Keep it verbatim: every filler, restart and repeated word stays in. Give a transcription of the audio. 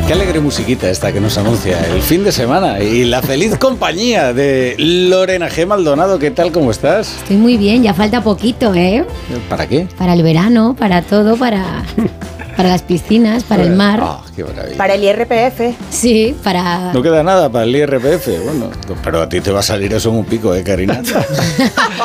Qué alegre musiquita esta que nos anuncia el fin de semana y la feliz compañía de Lorena G. Maldonado. ¿Qué tal? ¿Cómo estás? Estoy muy bien, ya falta poquito, ¿eh? ¿Para qué? Para el verano, para todo, para, para las piscinas, para el mar. Ah, qué maravilla. Para el I R P F. Sí, para... No queda nada para el I R P F. Bueno, pero a ti te va a salir eso en un pico, ¿eh, Karina?